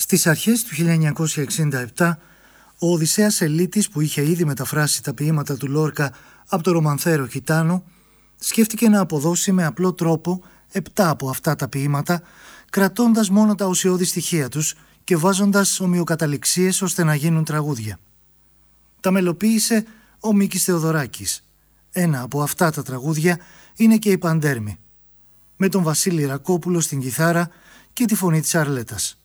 Στις αρχές του 1967, ο Οδυσσέας Ελίτης, που είχε ήδη μεταφράσει τα ποίηματα του Λόρκα από το ρομανθέρο Γιτάνο, σκέφτηκε να αποδώσει με απλό τρόπο 7 από αυτά τα ποίηματα, κρατώντας μόνο τα ουσιώδη στοιχεία τους και βάζοντας ομοιοκαταληξίες ώστε να γίνουν τραγούδια. Τα μελοποίησε ο Μίκης Θεοδωράκης. Ένα από αυτά τα τραγούδια είναι και η Παντέρμη, με τον Βασίλη Ρακόπουλο στην κιθάρα και τη φωνή της Αρλέτας.